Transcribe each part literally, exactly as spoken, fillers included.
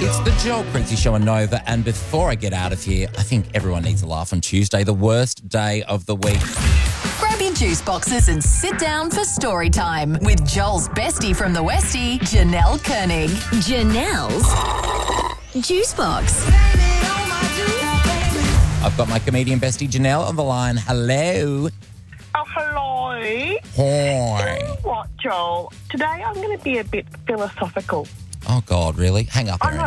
It's the Joel Creasy Show on Nova, and before I get out of here, I think everyone needs a laugh on Tuesday, the worst day of the week. Grab your juice boxes and sit down for story time with Joel's bestie from the Westie, Janelle Koenig. Janelle's Juice Box. I've got my comedian bestie Janelle on the line. Hello. Oh, hello. Hi. You know what, Joel? Today I'm going to be a bit philosophical. Oh, God, really? Hang up, I Erin. know.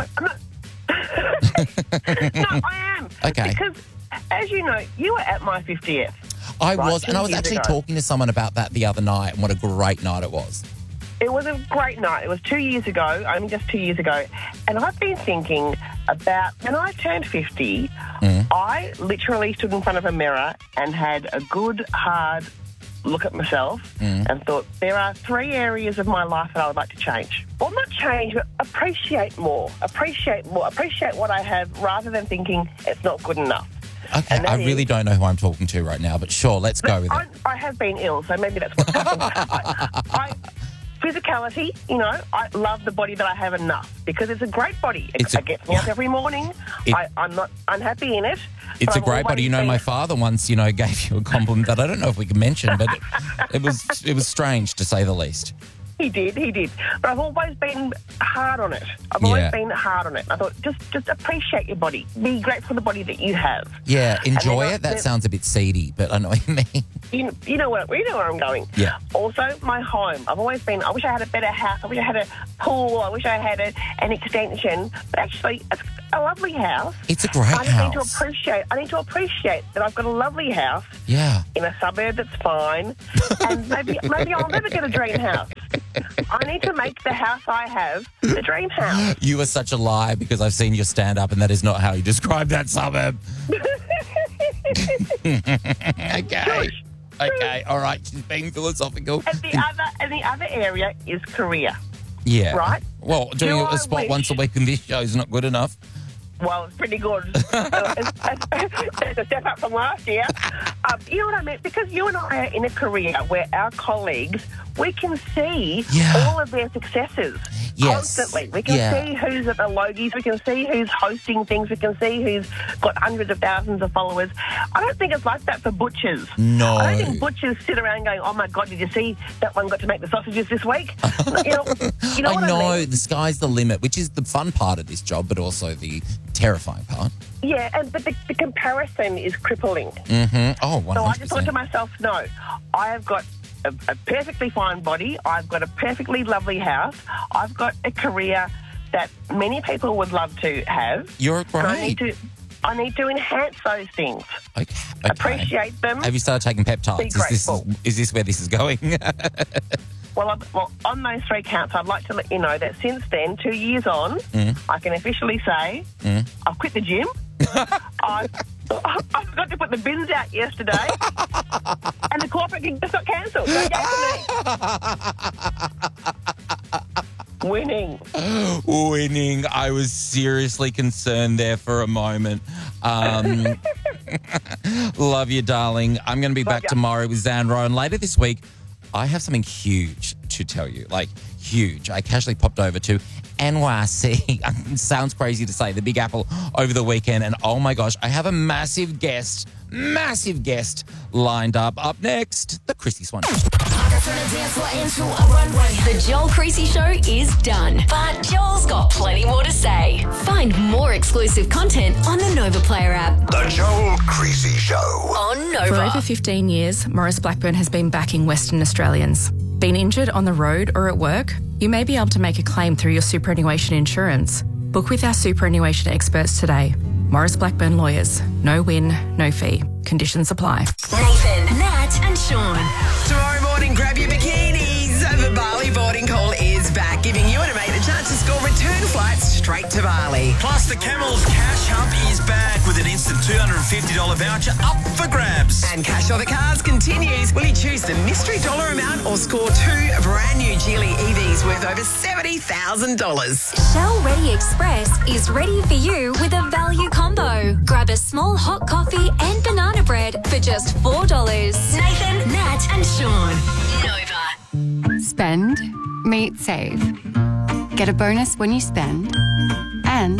No, I am. Okay. Because, as you know, you were at my fiftieth. I right, was, and I was years actually ago. talking to someone about that the other night, and what a great night it was. It was a great night. It was two years ago, only just two years ago. And I've been thinking about when I turned fifty, Mm. I literally stood in front of a mirror and had a good, hard look at myself Mm. and thought, there are three areas of my life that I would like to change. Well, not change, but appreciate more. Appreciate more. Appreciate what I have rather than thinking it's not good enough. Okay, And that I really is- don't know who I'm talking to right now, but sure, let's go with I, it. I have been ill, so maybe that's what's happened. I, I, physicality, you know, I love the body that I have enough because it's a great body. It, It's a- it gets me up every morning. It- I, I'm not unhappy in it. It's but a I've great body. always You know, been- my father once, you know, gave you a compliment that I don't know if we can mention, but it, it was it was strange to say the least. He did, he did. But I've always been hard on it. I've Yeah. always been hard on it. I thought, just just appreciate your body. Be grateful for the body that you have. Yeah, enjoy then I- it. That then- sounds a bit seedy, but I know what you mean. You, you know where you know where I'm going. Yeah. Also, my home. I've always been. I wish I had a better house. I wish I had a pool. I wish I had a, an extension. But actually, it's a lovely house. It's a great I just need to house. appreciate. I need to appreciate that I've got a lovely house Yeah. in a suburb that's fine, and maybe maybe I'll never get a dream house. I need to make the house I have the dream house. You are such a lie because I've seen your stand up and that is not how you describe that suburb. Okay. Okay. All right. She's being philosophical. And the other and the other area is career. Yeah. Right? Well, doing Do a I spot wish- once a week in this show is not good enough. Well, it's pretty good. Uh, it's, it's a step up from last year. Um, you know what I mean? Because you and I are in a career where our colleagues, we can see Yeah. all of their successes Yes. constantly. We can Yeah. see who's at the Logies. We can see who's hosting things. We can see who's got hundreds of thousands of followers. I don't think it's like that for butchers. No. I don't think butchers sit around going, oh, my God, did you see that one got to make the sausages this week? you know, you know I what know I mean? the sky's the limit, which is the fun part of this job, but also the terrifying part. Yeah, and, but the, the comparison is crippling. Mm-hmm. Oh, one So I hundred just thought to percent. myself, no, I have got a, a perfectly fine body. I've got a perfectly lovely house. I've got a career that many people would love to have. You're And I need great. to, I need to enhance those things. Okay. okay. Appreciate them. Have you started taking peptides? Be Is this, grateful. is this where this is going? Well, I, well, on those three counts, I'd like to let you know that since then, two years on, Mm. I can officially say I've quit the gym. I, I forgot to put the bins out yesterday, and the corporate gig just got cancelled. So yay for me. Winning. Winning. I was seriously concerned there for a moment. Um, love you, darling. I'm going to be Love back ya. tomorrow with Zan Rowan. Later this week, I have something huge to tell you. Like, huge. I casually popped over to N Y C. Sounds crazy to say, the Big Apple over the weekend. And oh my gosh, I have a massive guest, massive guest lined up. Up next, the Chrissy Swan. The Joel Creasy Show is done, but Joel's got plenty more to say. Find more exclusive content on the Nova Player app. The Joel Creasy Show. On Nova. For over fifteen years, Maurice Blackburn has been backing Western Australians. Been injured on the road or at work? You may be able to make a claim through your superannuation insurance. Book with our superannuation experts today. Maurice Blackburn Lawyers. No win, no fee. Conditions apply. Nathan, Nat, and Sean. Tomorrow morning, grab your bikinis. The Bali boarding call is back, giving you and a mate a chance to score return flights straight to Bali. Plus, the Camels Cash Hump is back with an instant two hundred fifty dollars voucher up for grabs. And Cash or the Cars continues. Will you choose the mystery dollar amount or score two brand new Geely E Vs worth over seventy thousand dollars? Shell Ready Express is ready for you with a value combo. Grab a small hot coffee and banana bread for just four dollars. Nathan, Nat, and Sean. Nova. Spend, meet, save. Get a bonus when you spend, and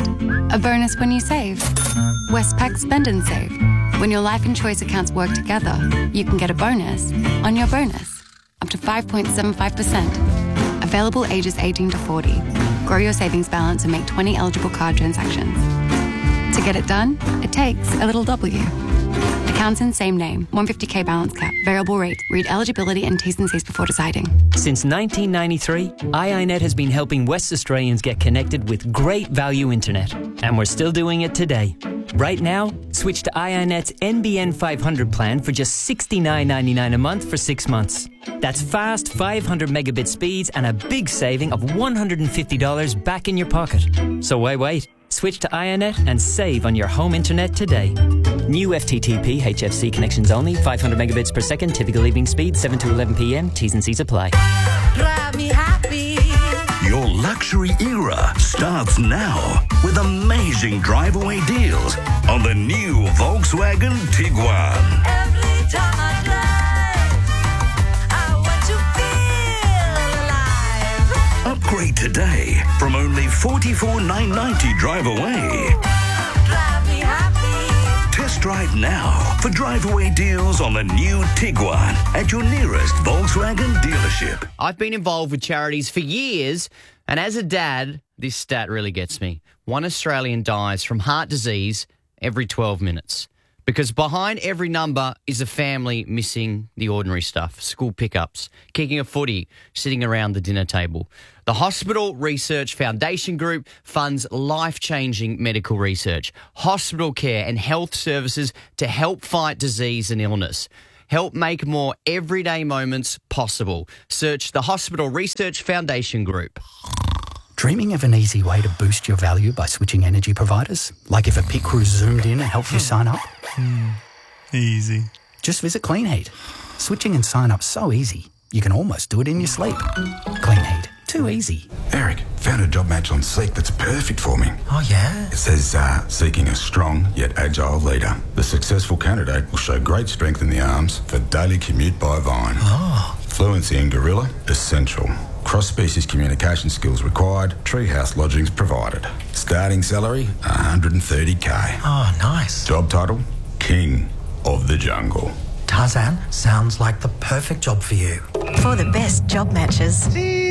A bonus when you save. Westpac Spend and Save. When your life and choice accounts work together, you can get a bonus on your bonus. Up to five point seven five percent. Available ages eighteen to forty. Grow your savings balance and make twenty eligible card transactions. To get it done, it takes a little W. Accounts in same name. one hundred fifty k balance cap. Variable rate. Read eligibility and T's and C's before deciding. Since nineteen ninety-three, I I Net has been helping West Australians get connected with great value internet. And we're still doing it today. Right now, switch to I I Net's N B N five hundred plan for just sixty-nine ninety-nine a month for six months. That's fast five hundred megabit speeds and a big saving of one hundred fifty dollars back in your pocket. So why wait? Switch to I I Net and save on your home internet today. New F T T P H F C connections only, five hundred megabits per second, typical evening speed, seven to eleven p m, T's and C's apply. Drive me happy. Your luxury era starts now with amazing drive-away deals on the new Volkswagen Tiguan. Every time I drive, I want to feel alive. Upgrade today from only forty-four thousand nine hundred ninety drive away. Drive me happy. Test drive now for drive-away deals on the new Tiguan at your nearest Volkswagen dealership. I've been involved with charities for years, and as a dad, this stat really gets me. One Australian dies from heart disease every twelve minutes. Because behind every number is a family missing the ordinary stuff. School pickups, kicking a footy, sitting around the dinner table. The Hospital Research Foundation Group funds life-changing medical research, hospital care and health services to help fight disease and illness. Help make more everyday moments possible. Search the Hospital Research Foundation Group. Dreaming of an easy way to boost your value by switching energy providers? Like if a pit crew zoomed in and helped you sign up? Mm, easy. Just visit Clean Heat. Switching and sign up so easy, you can almost do it in your sleep. Clean Heat. Too easy. Eric, found a job match on Seek that's perfect for me. Oh, yeah? It says, uh, seeking a strong yet agile leader. The successful candidate will show great strength in the arms for daily commute by Vine. Oh. Fluency in Gorilla, essential. Cross-species communication skills required. Treehouse lodgings provided. Starting salary, one hundred thirty k. Oh, nice. Job title, King of the Jungle. Tarzan, sounds like the perfect job for you. For the best job matches.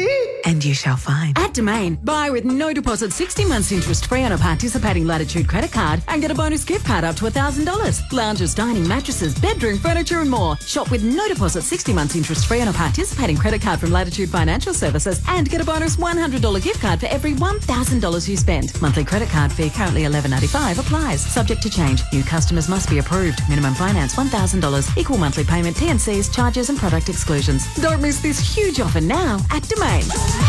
And you shall find. At Domain, buy with no deposit, sixty months interest free on a participating Latitude credit card and get a bonus gift card up to one thousand dollars. Lounges, dining, mattresses, bedroom, furniture and more. Shop with no deposit, sixty months interest free on a participating credit card from Latitude Financial Services and get a bonus one hundred dollars gift card for every one thousand dollars you spend. Monthly credit card fee currently eleven ninety-five applies. Subject to change. New customers must be approved. Minimum finance one thousand dollars. Equal monthly payment, T and Cs, charges and product exclusions. Don't miss this huge offer now at Domain.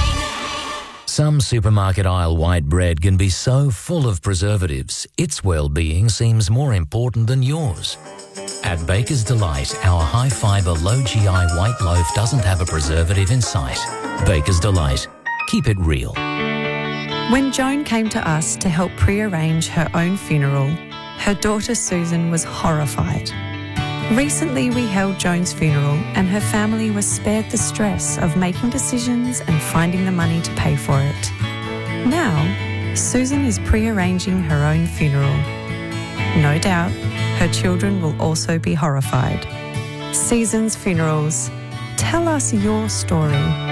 Some supermarket aisle white bread can be so full of preservatives, its well-being seems more important than yours. At Baker's Delight, our high-fibre, low-G I white loaf doesn't have a preservative in sight. Baker's Delight. Keep it real. When Joan came to us to help pre-arrange her own funeral, her daughter Susan was horrified. Recently, we held Joan's funeral and her family was spared the stress of making decisions and finding the money to pay for it. Now, Susan is pre-arranging her own funeral. No doubt, her children will also be horrified. Seasons Funerals. Tell us your story.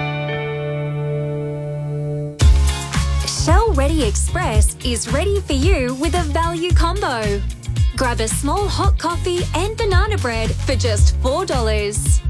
Shell Ready Express is ready for you with a value combo. Grab a small hot coffee and banana bread for just four dollars.